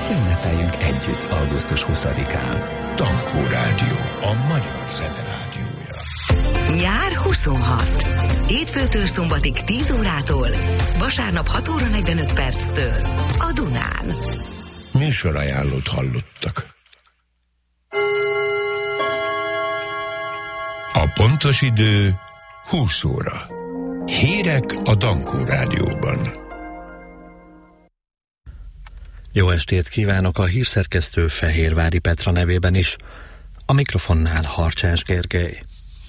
Ünnepeljünk együtt augusztus 20-án. Tankó Rádió, a magyar zene rádiója. Nyár 26. Hétfőtől szombatig 10 órától, vasárnap 6 óra 45 perctől a Dunán. Műsorajánlót hallottak. A pontos idő 20 óra. Hírek a Tankó Rádióban. Jó estét kívánok a hírszerkesztő Fehérvári Petra nevében is. A mikrofonnál Harcsás Gergely.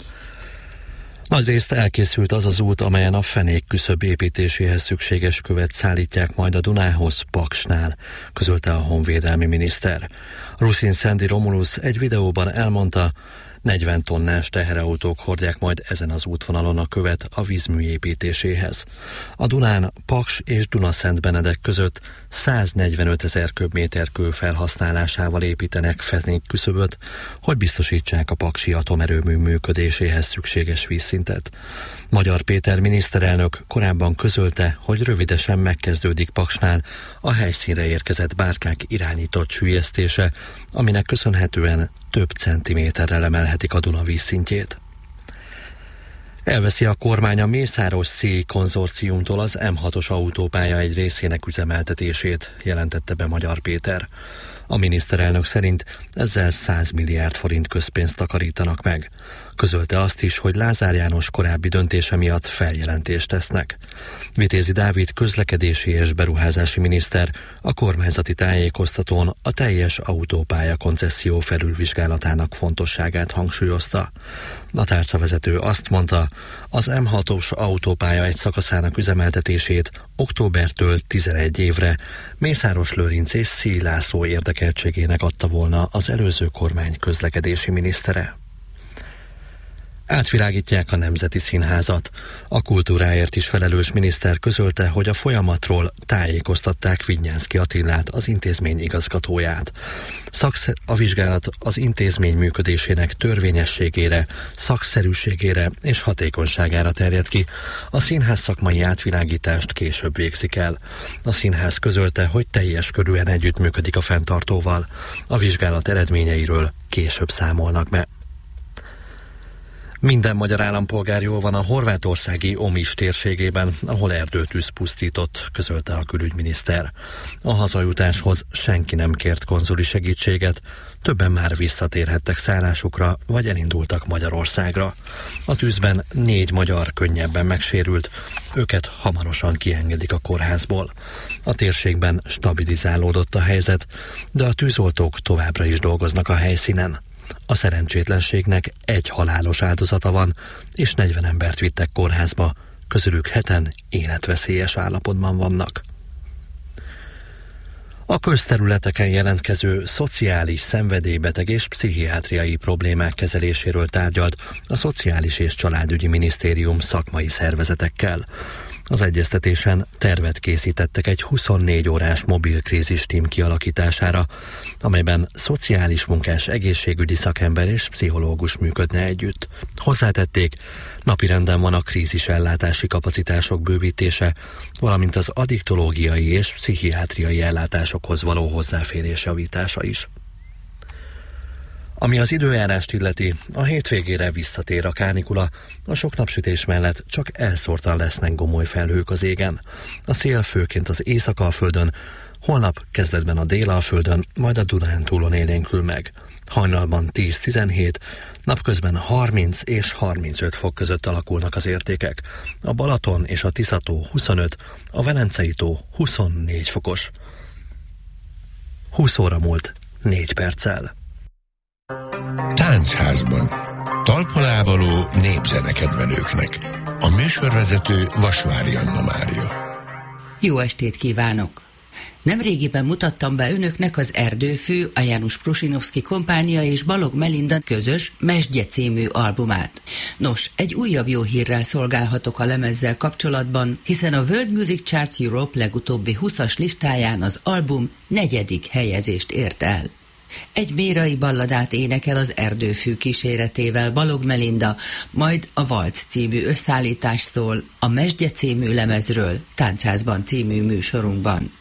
Nagyrészt elkészült az az út, amelyen a fenék küszöb építéséhez szükséges követ szállítják majd a Dunához Paksnál, közölte a honvédelmi miniszter. Ruszin Szendi Romulus egy videóban elmondta, 40 tonnás teherautók hordják majd ezen az útvonalon a követ a vízmű építéséhez. A Dunán Paks és Dunaszentbenedek között 145 000 köbméter kő felhasználásával építenek fenékküszöböt, hogy biztosítsák a paksi atomerőmű működéséhez szükséges vízszintet. Magyar Péter miniszterelnök korábban közölte, hogy rövidesen megkezdődik Paksnál a helyszínre érkezett bárkák irányított süllyesztése, aminek köszönhetően több centiméterrel emelhetik a Duna vízszintjét. Elveszi a kormány a Mészáros-Szély konzorciumtól az M6-os autópálya egy részének üzemeltetését, jelentette be Magyar Péter. A miniszterelnök szerint ezzel 100 milliárd forint közpénzt takarítanak meg. Közölte azt is, hogy Lázár János korábbi döntése miatt feljelentést tesznek. Vitézi Dávid közlekedési és beruházási miniszter a kormányzati tájékoztatón a teljes autópálya koncesszió felülvizsgálatának fontosságát hangsúlyozta. A tárcavezető azt mondta, az M6-os autópálya egy szakaszának üzemeltetését októbertől 11 évre Mészáros-Lőrinc és Szély László érdekeltségének adta volna az előző kormány közlekedési minisztere. Átvilágítják a Nemzeti Színházat. A kultúráért is felelős miniszter közölte, hogy a folyamatról tájékoztatták Vignyánszky Attilát, az intézmény igazgatóját. A vizsgálat az intézmény működésének törvényességére, szakszerűségére és hatékonyságára terjed ki. A színház szakmai átvilágítást később végzik el. A színház közölte, hogy teljes körűen együttműködik a fenntartóval. A vizsgálat eredményeiről később számolnak be. Minden magyar állampolgár jól van a horvátországi Omiš térségében, ahol erdőtűz pusztított, közölte a külügyminiszter. A hazajutáshoz senki nem kért konzuli segítséget, többen már visszatérhettek szállásukra, vagy elindultak Magyarországra. A tűzben 4 magyar könnyebben megsérült, őket hamarosan kiengedik a kórházból. A térségben stabilizálódott a helyzet, de a tűzoltók továbbra is dolgoznak a helyszínen. A szerencsétlenségnek 1 halálos áldozata van, és 40 embert vittek kórházba, közülük 7-en életveszélyes állapotban vannak. A közterületeken jelentkező szociális, szenvedélybeteg és pszichiátriai problémák kezeléséről tárgyalt a Szociális és Családügyi Minisztérium szakmai szervezetekkel. Az egyeztetésen tervet készítettek egy 24 órás mobil krízistím kialakítására, amelyben szociális munkás, egészségügyi szakember és pszichológus működne együtt. Hozzátették, napirenden van a krízisellátási kapacitások bővítése, valamint az addiktológiai és pszichiátriai ellátásokhoz való hozzáférés javítása is. Ami az időjárást illeti, a hétvégére visszatér a kánikula, a sok napsütés mellett csak elszórtan lesznek gomoly felhők az égen. A szél főként az Észak-Alföldön, holnap kezdetben a Dél-Alföldön, majd a Dunántúlon élénkül meg. Hajnalban 10-17, napközben 30 és 35 fok között alakulnak az értékek. A Balaton és a Tisza-tó 25, a Velencei-tó 24 fokos. 20 óra múlt 4 perccel. Táncházban. Talpalávaló népzenekedvelőknek. A műsorvezető Vasvári Anna Mária. Jó estét kívánok! Nemrégiben mutattam be önöknek az Erdőfű, a János Prusinovszky kompánia és Balogh Melinda közös Mesdje című albumát. Nos, egy újabb jó hírrel szolgálhatok a lemezzel kapcsolatban, hiszen a World Music Charts Europe legutóbbi 20-as listáján az album 4. helyezést ért el. Egy mérai balladát énekel az Erdőfű kíséretével Balogh Melinda, majd a Valc című összeállítás szól a Mesdje című lemezről Táncházban című műsorunkban.